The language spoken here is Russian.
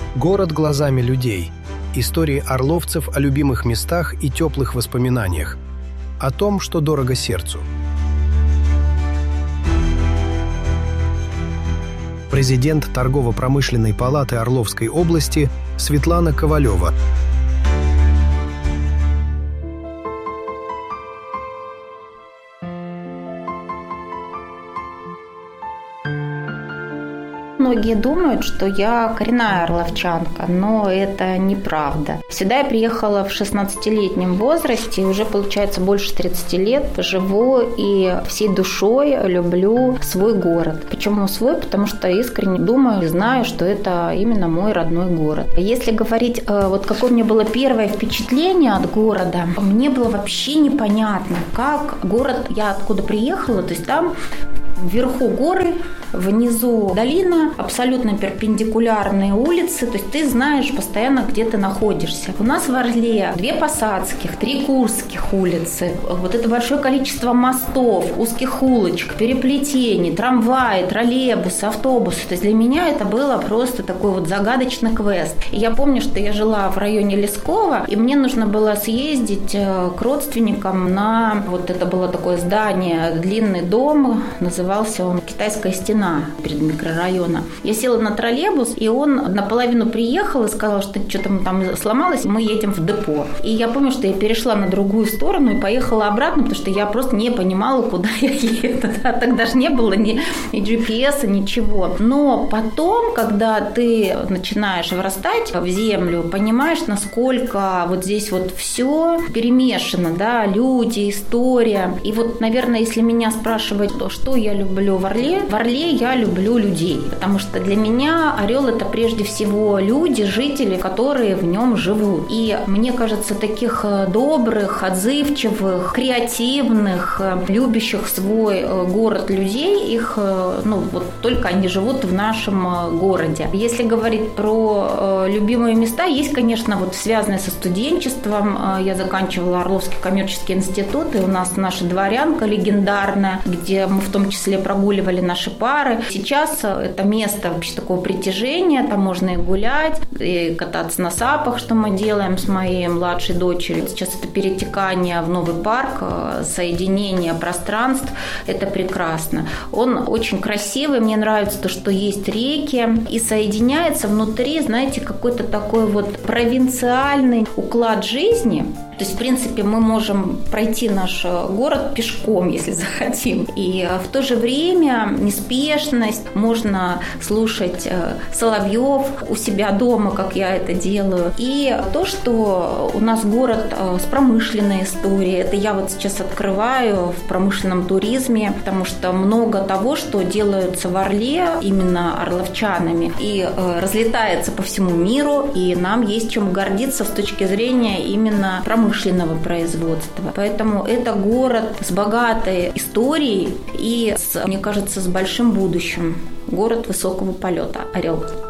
Город глазами людей. Истории орловцев о любимых местах и теплых воспоминаниях. О том, что дорого сердцу. Президент торгово-промышленной палаты Орловской области Светлана Ковалева. Многие думают, что я коренная орловчанка, но это неправда. Сюда я приехала в 16-летнем возрасте, уже получается больше 30 лет живу и всей душой люблю свой город. Почему свой? Потому что искренне думаю и знаю, что это именно мой родной город. Если говорить, вот какое у меня было первое впечатление от города, мне было вообще непонятно, как город, я откуда приехала, то есть там вверху горы, внизу долина, абсолютно перпендикулярные улицы, то есть ты знаешь постоянно, где ты находишься. У нас в Орле 2 посадских, 3 курских улицы, вот это большое количество мостов, узких улочек, переплетений, трамваи, троллейбусы, автобусы. То есть для меня это было просто такой вот загадочный квест. И я помню, что я жила в районе Лескова, и мне нужно было съездить к родственникам на, вот это было такое здание, длинный дом, назывался он «Китайская стена» перед микрорайоном. Я села на троллейбус, и он наполовину приехал и сказал, что что-то там сломалось, мы едем в депо. И я помню, что я перешла на другую сторону и поехала обратно, потому что я просто не понимала, куда я еду. Тогда же не было ни GPS, ничего. Но потом, когда ты начинаешь вырастать в землю, понимаешь, насколько вот здесь вот все перемешано, да, люди, история. И вот, наверное, если меня спрашивать, что я люблю в Орле я люблю людей, потому что для меня Орел – это прежде всего люди, жители, которые в нем живут. И мне кажется, таких добрых, отзывчивых, креативных, любящих свой город людей, их, вот только они живут в нашем городе. Если говорить про любимые места, есть, конечно, вот связанные со студенчеством. Я заканчивала Орловский коммерческий институт, и у нас наша дворянка легендарная, где мы в том числе прогуливали наши пары. Сейчас это место вообще такого притяжения, там можно и гулять, и кататься на сапах, что мы делаем с моей младшей дочерью. Сейчас это перетекание в новый парк, соединение пространств, это прекрасно. Он очень красивый, мне нравится то, что есть реки, и соединяется внутри, знаете, какой-то такой вот провинциальный уклад жизни. То есть, в принципе, мы можем пройти наш город пешком, если захотим. И в то же время неспешность, можно слушать соловьев у себя дома, как я это делаю. И то, что у нас город с промышленной историей, это я вот сейчас открываю в промышленном туризме, потому что много того, что делается в Орле именно орловчанами, и разлетается по всему миру, и нам есть чем гордиться с точки зрения именно промышленного производства. Поэтому это город с богатой историей и, мне кажется, с большим будущим. Город высокого полета. Орел.